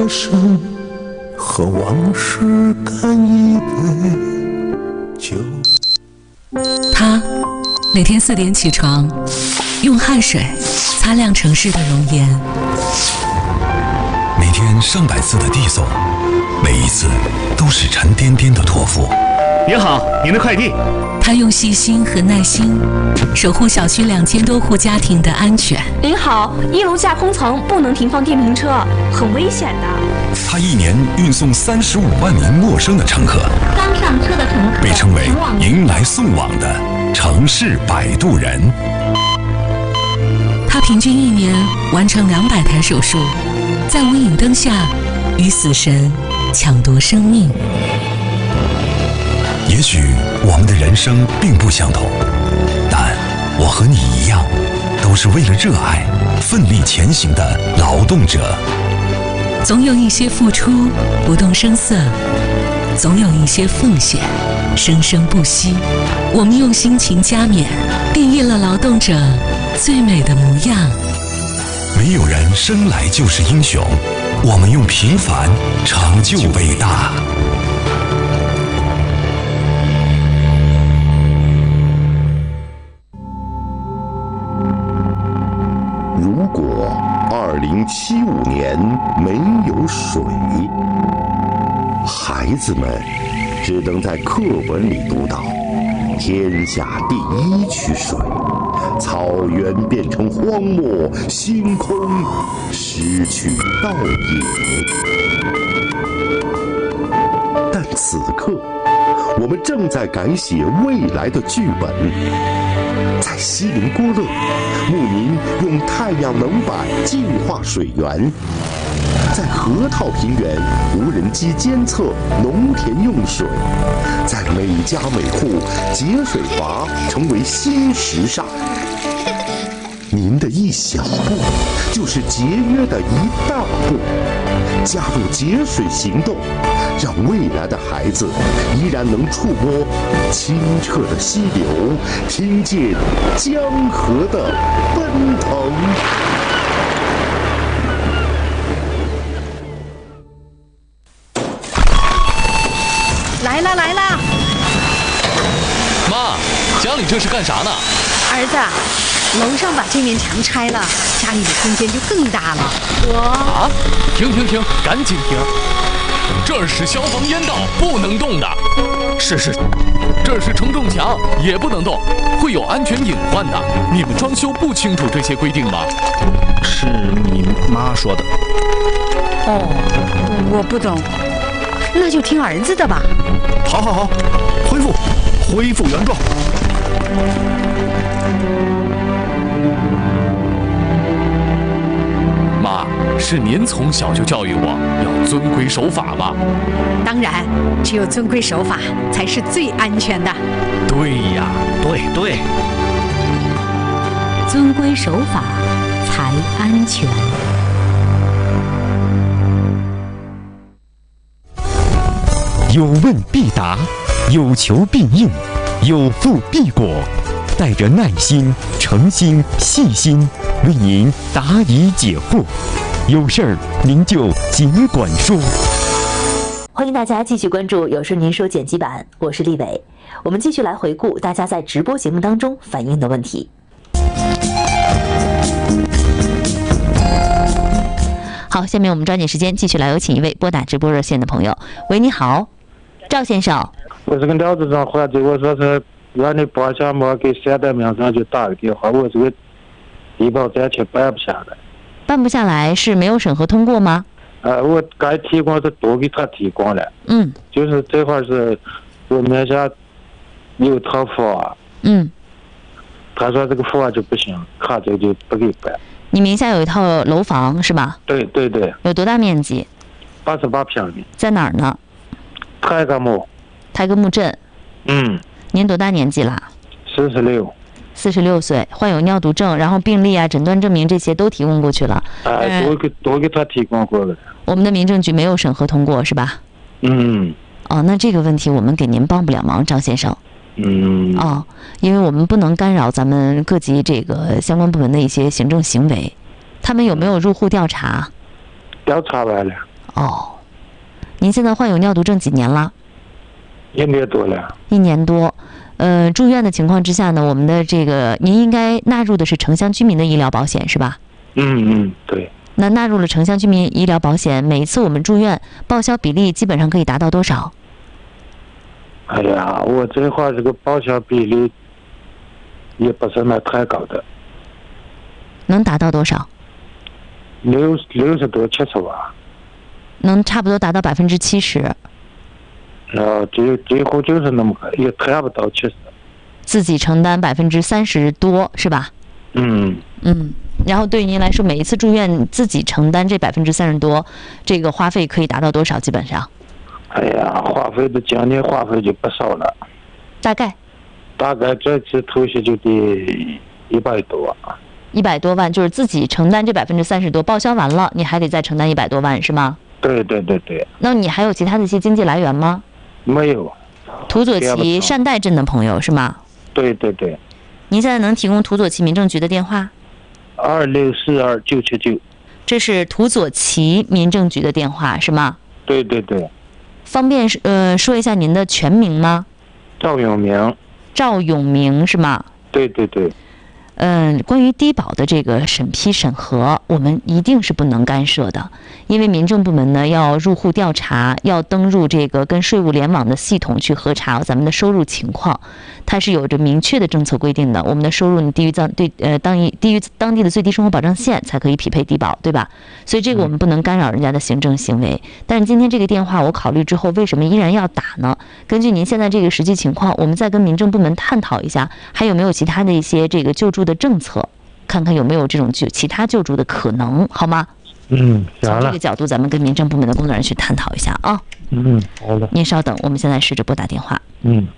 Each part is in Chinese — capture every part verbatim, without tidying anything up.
来生，和往事干一杯酒。 他每天四点起床，用汗水擦亮城市的容颜。 每天上百次的递送，每一次都是沉甸甸的托付。 您好，您的快递。 他用细心和耐心守护小区两千多户家庭的安全。 您好，一楼架空层不能停放电瓶车，很危险的。 他一年运送三十五万名陌生的乘客， 刚上车的乘客被称为迎来送往的城市摆渡人。 他平均一年完成两百台手术，在无影灯下与死神抢夺生命。 也许我们的人生并不相同，但我和你一样，都是为了热爱奋力前行的劳动者。 总有一些付出不动声色，总有一些奉献生生不息。我们用辛勤加冕定义了劳动者最美的模样。 没有人生来就是英雄，我们用平凡成就伟大。 如果二零七五年没有水，孩子们只能在课本里读到天下第一区水，草原变成荒漠，星空失去倒影。但此刻，我们正在改写未来的剧本。在锡林郭勒，牧民用太阳能板净化水源；在河套平原，无人机监测农田用水；在每家每户，节水阀成为新时尚。您的一小步，就是节约的一大步。加入节水行动，让未来的孩子依然能触摸清澈的溪流，听见江河的奔腾。 来啦来啦！ 妈，家里这是干啥呢？ 儿子，楼上把这面墙拆了，家里的空间就更大了。我啊，停停停，赶紧停！这是消防烟道，不能动的。是是，这是承重墙，也不能动，会有安全隐患的。你们装修不清楚这些规定吗？ 是你妈说的。 哦，我不懂，那就听儿子的吧。 好好好，恢复，恢复原状。 妈，是您从小就教育我要遵规守法吧？ 当然，只有遵规守法才是最安全的。 对呀， 对对， 遵规守法才安全。 有问必答，有求必应，有付必果。带着耐心、诚心、细心，为您答疑解惑。有事儿您就尽管说。 欢迎大家继续关注《有事您说》剪辑版，我是立伟。我们继续来回顾大家在直播节目当中反映的问题。好，下面我们抓紧时间继续来有请一位拨打直播热线的朋友。喂，你好，赵先生。 我是跟廖子长伙计，我说是让你报下毛给县代名上就打个电话，我这个低保暂且办不下来。 办不下来是没有审核通过吗？ 呃，我该提供是都给他提供了。 嗯。 就是这块是我名下有套房。 嗯。 他说这个房就不行，卡这就不给办。 你名下有一套楼房是吧？ 对对对。 有多大面积？ 八十八平米。 在哪儿呢？ 泰格木。 泰格木镇。 嗯。 您多大年纪啦？ 四十六。 四十六岁，患有尿毒症，然后病历啊、诊断证明这些都提供过去了。 哎，都给都给他提供过了。 我们的民政局没有审核通过，是吧？ 嗯。 哦，那这个问题我们给您帮不了忙，张先生。 嗯。 哦，因为我们不能干扰咱们各级这个相关部门的一些行政行为。他们有没有入户调查？ 调查完了。 哦，您现在患有尿毒症几年了？ 一年多了。 一年多。呃，住院的情况之下呢，我们的这个您应该纳入的是城乡居民的医疗保险是吧？ 嗯嗯，对。 那纳入了城乡居民医疗保险，每一次我们住院报销比例基本上可以达到多少？ 哎呀，我这话这个报销比例也不是那太高的。 能达到多少？ 六六十多七十吧。 能差不多达到百分之七十。 呃，几几乎就是那么个，也差不到七十。 自己承担百分之三十多是吧？ 嗯嗯。然后对于您来说，每一次住院自己承担这百分之三十多，这个花费可以达到多少？基本上？ 哎呀，花费的将近花费就不少了。 大概？ 大概这次头绪就得一百多。 一百多万，就是自己承担这百分之三十多，报销完了，你还得再承担一百多万，是吗？ 对对对对。 那你还有其他的一些经济来源吗？ 没有。 土佐旗善代镇的朋友是吗？ 对对对。 您现在能提供土佐旗民政局的电话？ 二六四二九七九。 这是土佐旗民政局的电话是吗？ 对对对。 方便呃说一下您的全名吗？ 赵永明。 赵永明是吗？ 对对对。 嗯，关于低保的这个审批审核，我们一定是不能干涉的，因为民政部门呢要入户调查，要登入这个跟税务联网的系统去核查咱们的收入情况，它是有着明确的政策规定的。我们的收入你低于当对呃当一低于当地的最低生活保障线才可以匹配低保，对吧？所以这个我们不能干扰人家的行政行为。但是今天这个电话我考虑之后，为什么依然要打呢？根据您现在这个实际情况，我们再跟民政部门探讨一下，还有没有其他的一些这个救助的政策，看看有没有这种救其他救助的可能，好吗？ 嗯， 从这个角度，咱们跟民政部门的工作人员去探讨一下啊。 嗯，好的。 您稍等，我们现在试着拨打电话。 嗯。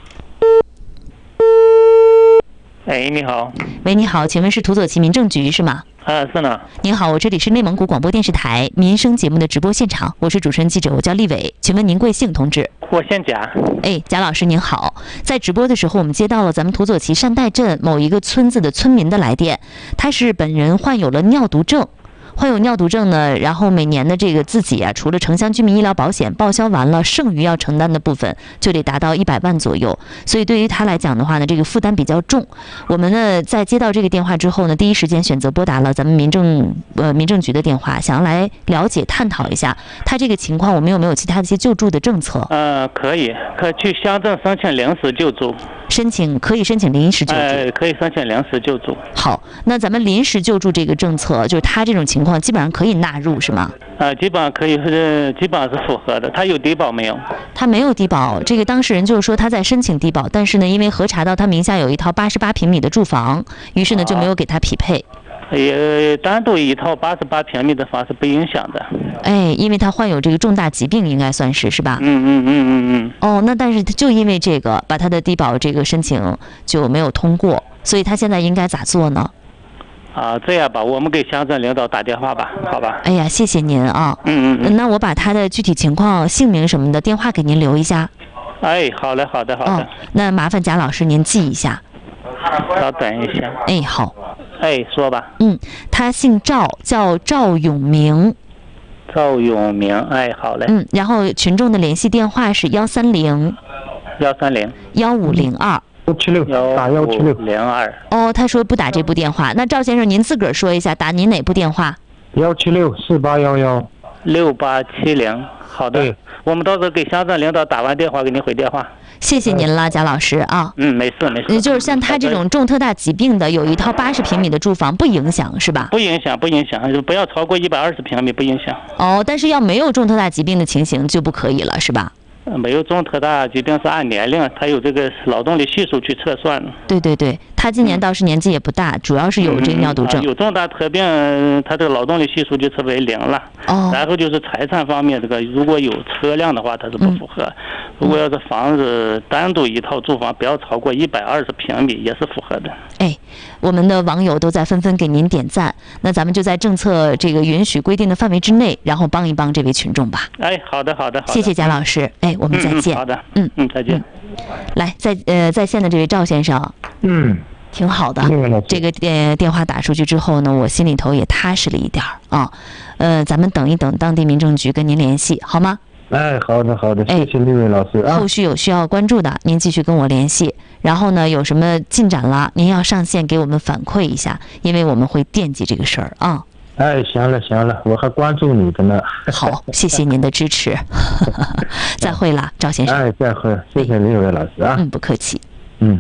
哎，你好。 喂，你好，请问是土佐旗民政局是吗？ 啊，是呢。 您好，我这里是内蒙古广播电视台民生节目的直播现场，我是主持人记者，我叫丽伟，请问您贵姓，同志？ 我姓贾。 哎，贾老师您好，在直播的时候，我们接到了咱们土佐旗善代镇某一个村子的村民的来电，他是本人患有了尿毒症。患有尿毒症呢，然后每年的这个自己啊，除了城乡居民医疗保险报销完了，剩余要承担的部分就得达到一百万左右，所以对于他来讲的话呢，这个负担比较重。我们呢在接到这个电话之后呢，第一时间选择拨打了咱们民政呃民政局的电话，想要来了解探讨一下他这个情况，我们有没有其他的一些救助的政策？ 呃，可以，可以去乡镇申请临时救助。 申请可以申请临时救助， 呃，可以申请临时救助。 好，那咱们临时救助这个政策，就是他这种情况基本上可以纳入是吗？ 呃，基本上可以，是基本上是符合的。他有低保没有？ 他没有低保。这个当事人就是说他在申请低保，但是呢，因为核查到他名下有一套八十八平米的住房，于是呢就没有给他匹配。 也单独一套八十八平米的房是不影响的。 哎，因为他患有这个重大疾病，应该算是是吧？ 嗯嗯嗯嗯嗯。 哦，那但是就因为这个，把他的低保这个申请就没有通过，所以他现在应该咋做呢？ 啊，这样吧，我们给乡镇领导打电话吧，好吧？ 哎呀，谢谢您啊。 嗯嗯嗯。 那我把他的具体情况、姓名什么的电话给您留一下。 哎，好嘞，好的，好的。 哦，那麻烦贾老师您记一下。 稍等一下。 哎，好。 哎，说吧。 嗯，他姓赵，叫赵永明。 赵永明，哎，好嘞。 嗯，然后群众的联系电话是幺三零幺三零幺五零二幺七六打幺七六零二。 哦，他说不打这部电话，那赵先生您自个儿说一下，打您哪部电话？ 幺七六四八幺幺六八七零。好的，我们到时候给乡镇领导打完电话给您回电话。 谢谢您了，贾老师啊。 嗯，没事没事。 就是像他这种重特大疾病的，有一套八十平米的住房不影响是吧？ 不影响，不影响，不要超过一百二十平米，不影响。 哦，但是要没有重特大疾病的情形就不可以了是吧？ 没有重特大疾病是按年龄，他有这个劳动力系数去测算的。 对对对，他今年倒是年纪也不大，主要是有这个尿毒症。 嗯啊、有重大特病，他这个劳动力系数就测为零了。 哦。 然后就是财产方面，这个如果有车辆的话，它是不符合。嗯、如果要是房子单独一套住房，不要超过一百二十平米，也是符合的。 哎，我们的网友都在纷纷给您点赞，那咱们就在政策这个允许规定的范围之内，然后帮一帮这位群众吧。 哎，好的好的好的。 谢谢贾老师，哎，我们再见。 嗯、好的， 嗯嗯，再见。 嗯、来，在呃在线的这位赵先生， 嗯， 挺好的。这个电电话打出去之后呢，我心里头也踏实了一点啊。呃，咱们等一等当地民政局跟您联系，好吗？ 哎，好的好的，谢谢丽伟老师啊。 后续有需要关注的，您继续跟我联系。然后呢，有什么进展了，您要上线给我们反馈一下，因为我们会惦记这个事儿啊。 哎，行了行了，我还关注你的呢。 好，谢谢您的支持。再会了，赵先生。 哎，再会，谢谢丽伟老师啊。 嗯，不客气。 嗯。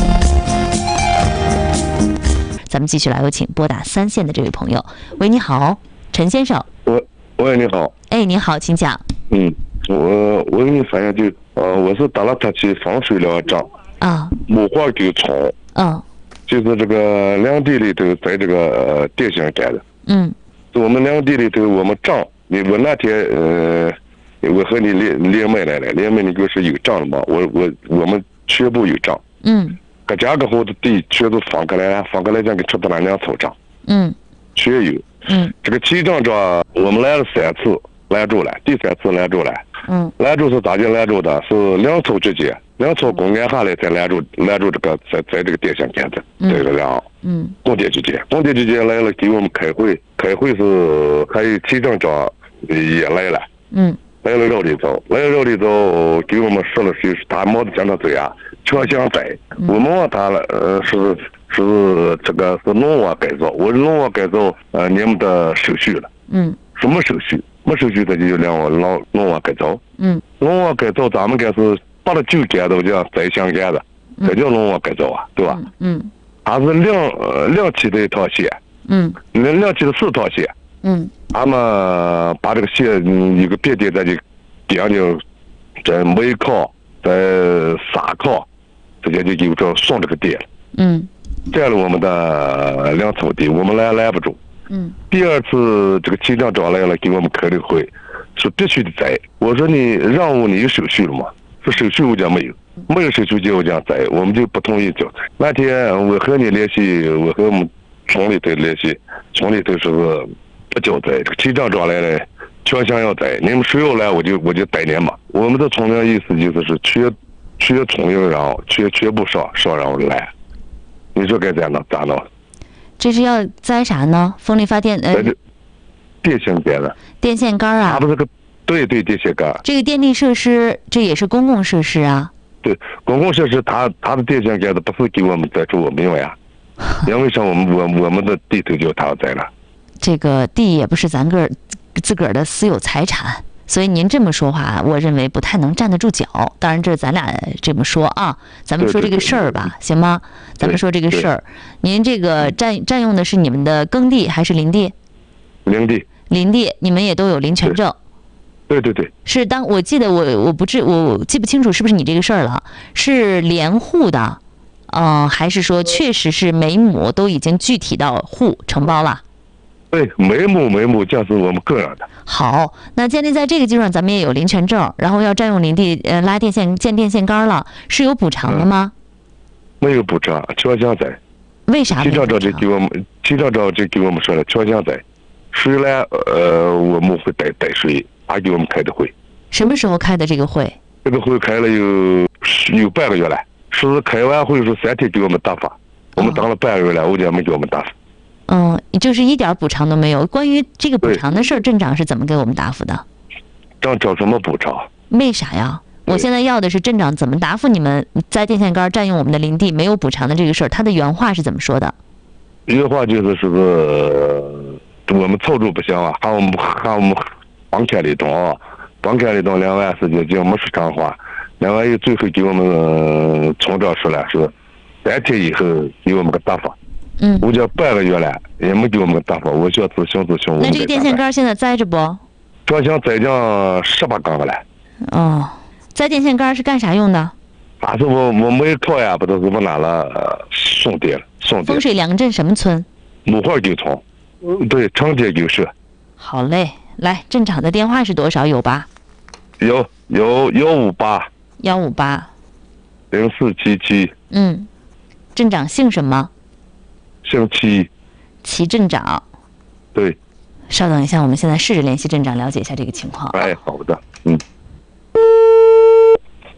咱们继续来，有请拨打三线的这位朋友。喂，你好，陈先生。 喂喂，你好。 哎，你好，请讲。 嗯，我我给你反映就呃，我是打了他去防水疗账啊， 木花狗虫， 嗯， 就是这个两地里头在这个呃电线杆的， 嗯， 我们两地里头我们账，你我那天呃，我和你连连麦来了，连麦你给我是有账了吗？我我我们全部有账， 嗯， 各家各户的地全都放过来，放过来讲给出到那两凑账， 嗯， 全有， 嗯， 这个起账账我们来了三次。拦住了，第三次拦住了。 嗯， 拦住是咋就拦住的？是两凑之间，两凑公安下来才拦住，拦住这个在在这个电线杆子，这个两嗯， 供电之间，供电之间来了给我们开会，开会是还有起账长也来了， 嗯， 来了绕里走，来了绕里走，给我们说了是他毛子讲到嘴啊，全想在，我们问他了，呃是是这个是农网改造，我是农网改造，呃你们的手续了， 嗯， 什么手续？没手续的就让我弄弄网改造， 嗯， 弄网改造咱们该是把它旧杆都叫再相干的，这叫弄网改造啊，对吧？ 嗯， 它是两呃两期的一套线， 嗯， 两两期的四套线， 嗯， 俺们把这个线有个别点再就点就在煤靠在沙靠，直接就有这送这个电了， 嗯， 占了我们的两亩地，我们拦拦不住。 嗯， 第二次这个气象长来了，给我们开了会，说必须得宰。我说你让我你有手续了吗？说手续我讲没有，没有手续就我讲宰，我们就不同意交宰。那天我和你联系，我和我们村里头联系，村里头说是不交宰。这个气象长来了，全想要宰，你们谁要来我就我就逮你嘛。我们的村民意思就是是全全村有人，全全部上上人来，你说该咋弄咋弄？ 这是要栽啥呢？风力发电呃， 电线杆的电线杆啊， 它不是个对对电线杆。 这个电力设施，这也是公共设施啊。 对，公共设施，它它的电线杆子不是给我们在住我们用呀，因为啥我们我我们的地头就它在了。 这个地也不是咱个儿自个儿的私有财产。所以您这么说话，我认为不太能站得住脚。当然，这是咱俩这么说啊，咱们说这个事儿吧，行吗？咱们说这个事儿，您这个占占用的是你们的耕地还是林地？ 林地。 林地，你们也都有林权证。 对对对。 是当我记得我我不知我记不清楚是不是你这个事儿了，是连户的，嗯、呃，还是说确实是每亩都已经具体到户承包了？ 对，每亩每亩就是我们个人的。 好，那建立在这个基础上，咱们也有林权证，然后要占用林地，呃，拉电线、建电线杆了，是有补偿的吗？ 嗯、没有补偿，全想在。 为啥？ 气象长就给我们，气象长就给我们说了，全想在。谁来，呃，我们会逮逮谁，他给我们开的会。 什么时候开的这个会？ 这个会开了有有半个月了，是开完会是三天给我们答复，我们等了半个月了，我讲没给我们答复。 嗯，就是一点补偿都没有。关于这个补偿的事儿，镇长是怎么给我们答复的？ 镇长什么补偿？ 为啥呀？我现在要的是镇长怎么答复你们栽电线杆占用我们的林地没有补偿的这个事儿，他的原话是怎么说的？ 原话就是是不是我们凑住不行啊，喊我们喊我们帮开里动啊，帮开里动两万事情就没说长话，两万一最后给我们、呃、村长说了是三天以后给我们个答复。 嗯， 我讲半个月了，也没给我们个答复。我想自行自行。 那这个电线杆现在栽着不？ 这想栽将十八杠了。 哦，栽电线杆是干啥用的？ 啊，是我我没靠呀，不知道是不拿了、呃、送电了，送电。 风水良镇什么村？ 木花沟村。嗯，对，长街狗社。 好嘞，来，镇长的电话是多少？有吧？ 有有幺五八。 幺五八。 零四七七。 嗯，镇长姓什么？ 姓齐， 齐镇长。 对。 稍等一下，我们现在试着联系镇长，了解一下这个情况。 哎，好的，嗯。 您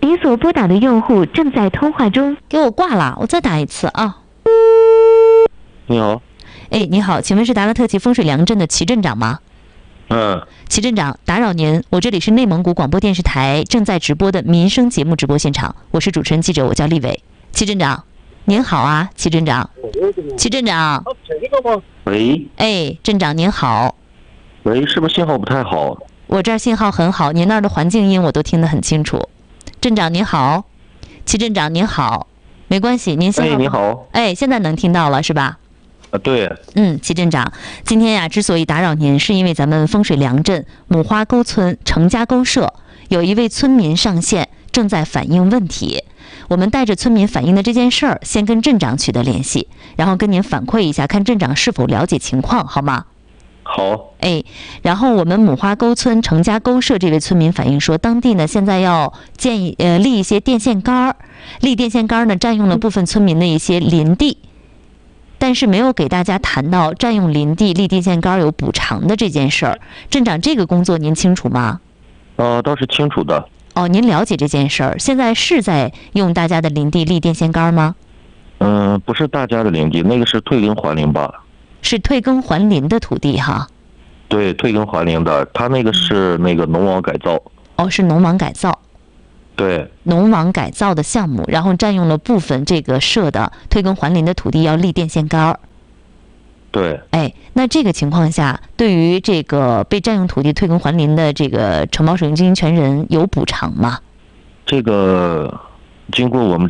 您所拨打的用户正在通话中， 给我挂了，我再打一次啊。 你好。 哎，你好，请问是达拉特旗风水良镇的齐镇长吗？ 嗯。 齐镇长，打扰您，我这里是内蒙古广播电视台正在直播的民生节目直播现场，我是主持人记者，我叫立伟。齐镇长，您好啊，齐镇长。齐镇长。 喂。 哎，镇长您好。 喂，是不是信号不太好？ 我这儿信号很好，您那儿的环境音我都听得很清楚。镇长您好，齐镇长您好，没关系，您信号。 哎，你好。 哎，现在能听到了是吧？ 啊，对。 嗯，齐镇长，今天呀，之所以打扰您，是因为咱们风水良镇母花沟村程家沟社有一位村民上线，正在反映问题。我们带着村民反映的这件事儿，先跟镇长取得联系，然后跟您反馈一下，看镇长是否了解情况，好吗？ 好。 哎，然后我们母花沟村程家沟社这位村民反映说，当地呢现在要建议呃立一些电线杆儿，立电线杆儿呢占用了部分村民的一些林地。但是没有给大家谈到占用林地立电线杆有补偿的这件事儿。镇长，这个工作您清楚吗？ 呃，倒是清楚的。 哦，您了解这件事儿？现在是在用大家的林地立电线杆吗？ 嗯、呃，不是大家的林地，那个是退耕还林罢了。 是退耕还林的土地哈？ 对，退耕还林的，他那个是那个农网改造。 哦，是农网改造。 对， 农网改造的项目，然后占用了部分这个社的退耕还林的土地，要立电线杆儿。 对， 哎，那这个情况下，对于这个被占用土地退耕还林的这个承包使用经营权人有补偿吗？ 这个经过我们